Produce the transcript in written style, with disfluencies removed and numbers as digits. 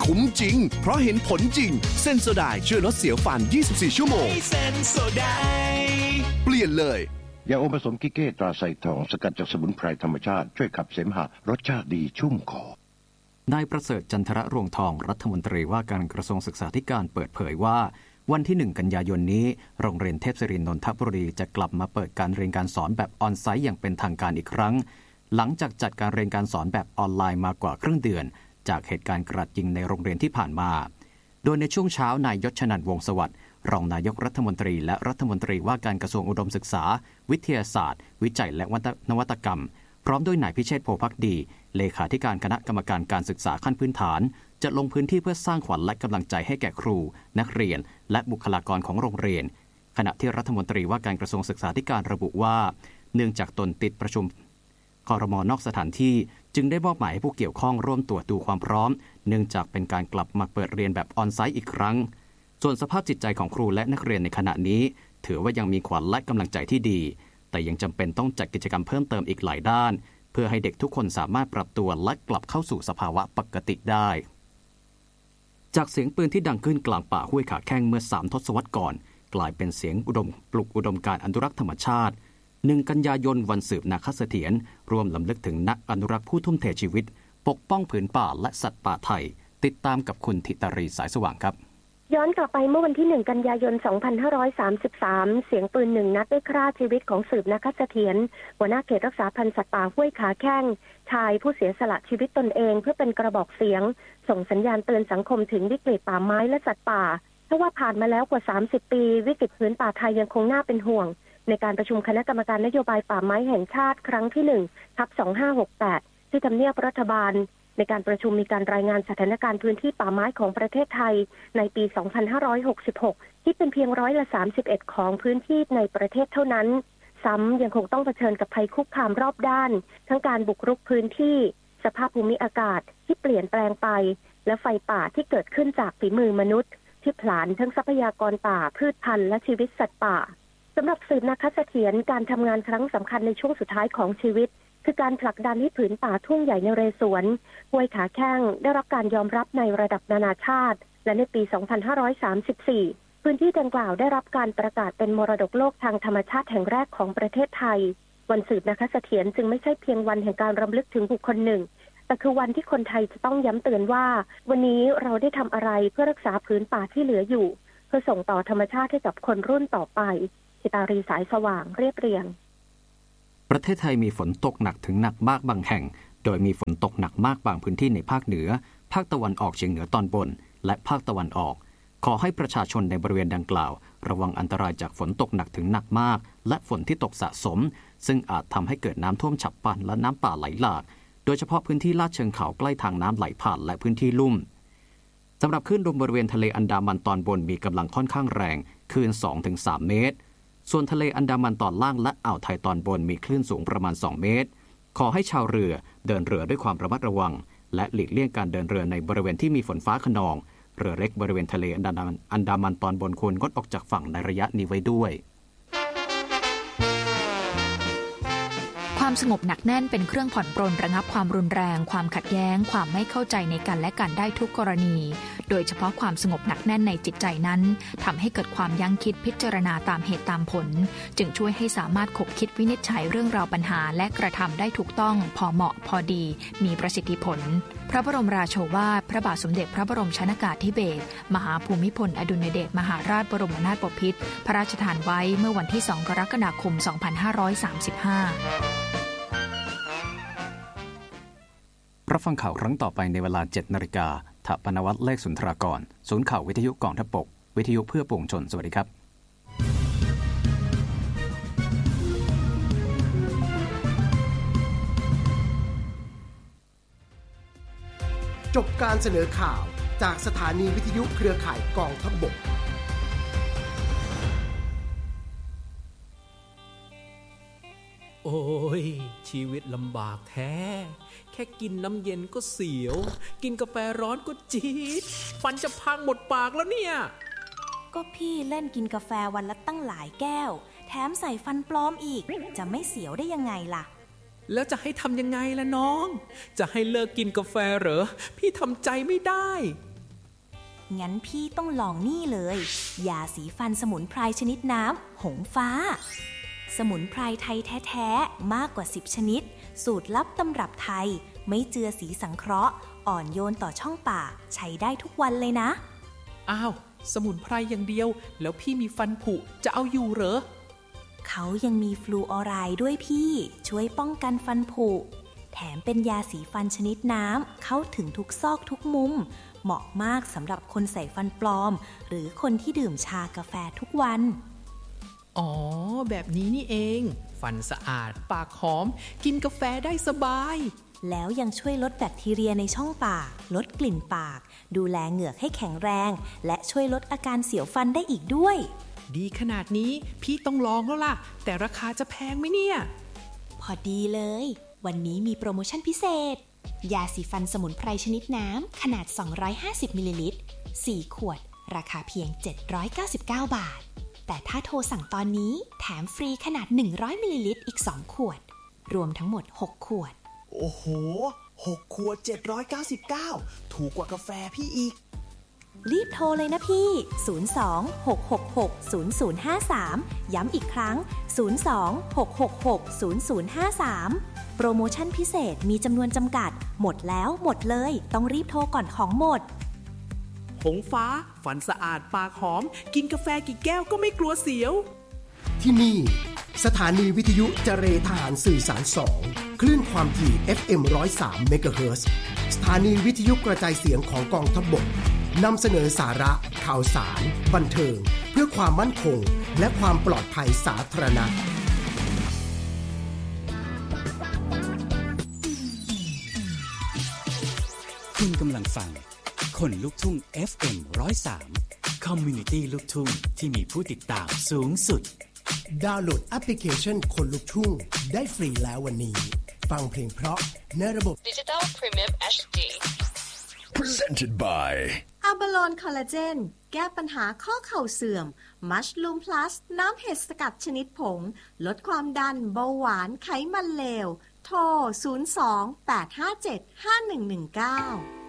คุ้มจริงเพราะเห็นผลจริงเซนโซไดช่วยลดเสียวฟัน24ชั่วโมงเซนโซไดเปลี่ยนเลยยาอมผสมกิเก้ตราไซทองสกัดจากสมุนไพรธรรมชาติช่วยขับเสมหะรสชาติดีชุ่มคอนายประเสริฐจันทรรวงทองรัฐมนตรีว่าการกระทรวงศึกษาธิการเปิดเผยว่าวันที่1กันยายนนี้โรงเรียนเทพศิรินนทบุรีจะกลับมาเปิดการเรียนการสอนแบบออนไซต์อย่างเป็นทางการอีกครั้งหลังจากจัดการเรียนการสอนแบบออนไลน์มากว่าครึ่งเดือนจากเหตุการณ์กราดยิงในโรงเรียนที่ผ่านมาโดยในช่วงเช้านายยศชนันท์วงศ์สวัสดิ์รองนายกรัฐมนตรีและรัฐมนตรีว่าการกระทรวงอุดมศึกษาวิทยาศาสตร์วิจัยและนวัตกรรมพร้อมด้วยนายพิเชษฐ์โพภักดีเลขาธิการคณะกรรมการการศึกษาขั้นพื้นฐานจะลงพื้นที่เพื่อสร้างขวัญและกำลังใจให้แก่ครูนักเรียนและบุคลากรของโรงเรียนขณะที่รัฐมนตรีว่าการกระทรวงศึกษาธิการระบุว่าเนื่องจากตนติดประชุมครม.นอกสถานที่จึงได้มอบหมายให้ผู้เกี่ยวข้องร่วมตรวจดูความพร้อมเนื่องจากเป็นการกลับมาเปิดเรียนแบบออนไซต์อีกครั้งส่วนสภาพจิตใจของครูและนักเรียนในขณะนี้ถือว่ายังมีขวัญและกำลังใจที่ดีแต่ยังจำเป็นต้องจัดกิจกรรมเพิ่มเติมอีกหลายด้านเพื่อให้เด็กทุกคนสามารถปรับตัวและกลับเข้าสู่สภาวะปกติได้จากเสียงปืนที่ดังขึ้นกลางป่าห้วยขาแข้งเมื่อ3 ทศวรรษก่อนกลายเป็นเสียงปลุกอุดมการณ์อนุรักษ์ธรรมชาติ1 กันยายนวันสืบนาคเสถียรร่วมรำลึกถึงนักอนุรักษ์ผู้ทุ่มเทชีวิตปกป้องผืนป่าและสัตว์ป่าไทยติดตามกับคุณธิตารีสายสว่างครับย้อนกลับไปเมื่อวันที่1 กันยายน 2533เสียงปืน1 นัดได้ฆ่าชีวิตของสืบนาคเสถียรหัวหน้าเขตรักษาพันธุ์สัตว์ป่าห้วยขาแข้งชายผู้เสียสละชีวิตตนเองเพื่อเป็นกระบอกเสียงส่งสัญญาณเตือนสังคมถึงวิกฤตป่าไม้และสัตว์ป่าเพราะว่าผ่านมาแล้วกว่า30 ปีวิกฤตพื้นป่าไทยยังคงน่าเป็นห่วงในการประชุมคณะกรรมการนโยบายป่าไม้แห่งชาติครั้งที่1/2568ที่ทำเนียบรัฐบาลในการประชุมมีการรายงานสถานการณ์พื้นที่ป่าไม้ของประเทศไทยในปี 2566 ที่เป็นเพียง31%ของพื้นที่ในประเทศเท่านั้นซ้ำยังคงต้องเผชิญกับภัยคุกคามรอบด้านทั้งการบุกรุกพื้นที่สภาพภูมิอากาศที่เปลี่ยนแปลงไปและไฟป่าที่เกิดขึ้นจากฝีมือมนุษย์ที่ผลาญทั้งทรัพยากรป่าพืชพันธุ์และชีวิตสัตว์ป่าสำหรับสืบนาคเสถียรการทำงานครั้งสำคัญในช่วงสุดท้ายของชีวิตคือการผลักดันให้ผืนป่าทุ่งใหญ่นเรศวรห้วยขาแข้งได้รับการยอมรับในระดับนานาชาติและในปี 2534 พื้นที่ดังกล่าวได้รับการประกาศเป็นมรดกโลกทางธรรมชาติแห่งแรกของประเทศไทยวันสืบนาคเสถียรจึงไม่ใช่เพียงวันแห่งการรำลึกถึงบุคคลหนึ่งแต่คือวันที่คนไทยจะต้องย้ำเตือนว่าวันนี้เราได้ทำอะไรเพื่อรักษาผืนป่าที่เหลืออยู่เพื่อส่งต่อธรรมชาติให้กับคนรุ่นต่อไปธิตารีสายสว่างเรียบเรียงประเทศไทยมีฝนตกหนักถึงหนักมากบางแห่งโดยมีฝนตกหนักมากบางพื้นที่ในภาคเหนือภาคตะวันออกเฉียงเหนือตอนบนและภาคตะวันออกขอให้ประชาชนในบริเวณดังกล่าวระวังอันตรายจากฝนตกหนักถึงหนักมากและฝนที่ตกสะสมซึ่งอาจทำให้เกิดน้ำท่วมฉับพลันและน้ำป่าไหลหลากโดยเฉพาะพื้นที่ลาดเชิงเขาใกล้ทางน้ำไหลผ่านและพื้นที่ลุ่มสำหรับคลื่นลมบริเวณทะเลอันดามันตอนบนมีกำลังค่อนข้างแรงคลื่น 2-3 เมตรส่วนทะเลอันดามันตอนล่างและอ่าวไทยตอนบนมีคลื่นสูงประมาณ2 เมตรขอให้ชาวเรือเดินเรือด้วยความระมัดระวังและหลีกเลี่ยงการเดินเรือในบริเวณที่มีฝนฟ้าคะนองเรือเล็กบริเวณทะเลอันดามันตอนบนควรงดออกจากฝั่งในระยะนี้ไว้ด้วยความสงบหนักแน่นเป็นเครื่องผ่อนปรนระงับความรุนแรงความขัดแย้งความไม่เข้าใจในกันและกันได้ทุกกรณีโดยเฉพาะความสงบหนักแน่นในจิตใจนั้นทำให้เกิดความยั้งคิดพิจารณาตามเหตุตามผลจึงช่วยให้สามารถคบคิดวินิจฉัยเรื่องราวปัญหาและกระทำได้ถูกต้องพอเหมาะพอดีมีประสิทธิผลพระบรมราโชวาทพระบาทสมเด็จพระบรมชนกาธิเบศรมหาภูมิพลอดุลยเดชมหาราชบรมนาถบพิตรพระราชทานไว้เมื่อวันที่2 กรกฎาคม 2535 รับฟังข่าวครั้งต่อไปในเวลา 7 นาฬิกาถปนวัฒน์เลขสุนทรากรศูนย์ข่าววิทยุกองทัพบกวิทยุเพื่อปวงชนสวัสดีครับจบการเสนอข่าวจากสถานีวิทยุเครือข่ายกองทัพบกโอ้ยชีวิตลำบากแท้แค่กินน้ำเย็นก็เสียวกินกาแฟร้อนก็จี๊ดฟันจะพังหมดปากแล้วเนี่ยก็พี่เล่นกินกาแฟวันละตั้งหลายแก้วแถมใส่ฟันปลอมอีกจะไม่เสียวได้ยังไงล่ะแล้วจะให้ทำยังไงล่ะน้องจะให้เลิกกินกาแฟเหรอพี่ทำใจไม่ได้งั้นพี่ต้องลองนี่เลยยาสีฟันสมุนไพรชนิดน้ำหงฟ้าสมุนไพรไทยแท้ๆมากกว่า10ชนิดสูตรลับตำรับไทยไม่เจือสีสังเคราะห์อ่อนโยนต่อช่องปากใช้ได้ทุกวันเลยนะอ้าวสมุนไพรอย่างเดียวแล้วพี่มีฟันผุจะเอาอยู่เหรอเขายังมีฟลูออไรด์ด้วยพี่ช่วยป้องกันฟันผุแถมเป็นยาสีฟันชนิดน้ำเข้าถึงทุกซอกทุกมุมเหมาะมากสำหรับคนใส่ฟันปลอมหรือคนที่ดื่มชากาแฟทุกวันอ๋อแบบนี้นี่เองฟันสะอาดปากหอมกินกาแฟได้สบายแล้วยังช่วยลดแบคทีเรียในช่องปากลดกลิ่นปากดูแลเหงือกให้แข็งแรงและช่วยลดอาการเสียวฟันได้อีกด้วยดีขนาดนี้พี่ต้องลองแล้วล่ะแต่ราคาจะแพงไหมเนี่ยพอดีเลยวันนี้มีโปรโมชั่นพิเศษยาสีฟันสมุนไพรชนิดน้ำขนาด250มิลลิลิตร4ขวดราคาเพียง799บาทแต่ถ้าโทรสั่งตอนนี้แถมฟรีขนาด100มิลลิลิตรอีก2ขวดรวมทั้งหมด6ขวดโอ้โห6ขวด799ถูกกว่ากาแฟพี่อีกรีบโทรเลยนะพี่02-666-0053ย้ำอีกครั้ง02-666-0053โปรโมชั่นพิเศษมีจำนวนจำกัดหมดแล้วหมดเลยต้องรีบโทรก่อนของหมดหงฟ้าฟันสะอาดปากหอมกินกาแฟกี่แก้วก็ไม่กลัวเสียวที่นี่สถานีวิทยุเจรทหารสื่อสาร2คลื่นความถี่ FM 103 เมกะเฮิรตซ์สถานีวิทยุกระจายเสียงของกองทัพบกนำเสนอสาระข่าวสารบันเทิงเพื่อความมั่นคงและความปลอดภัยสาธารณะคุณกำลังฟังคนลุกทุ่ง FM 103 Community ลูกทุ่งที่มีผู้ติดตามสูงสุดดาวน์โหลดแอปพลิเคชันคนลุกทุ่งได้ฟรีแล้ววันนี้ฟังเพลงเพราะในระบบ Digital Premium HD Presented by อะบาโลนคอลลาเจนแก้ปัญหาข้อเข่าเสื่อมมัชลูมพลัสน้ำเห็ดสกัดชนิดผงลดความดันเบาหวานไขมันเลวโทร02-857-5119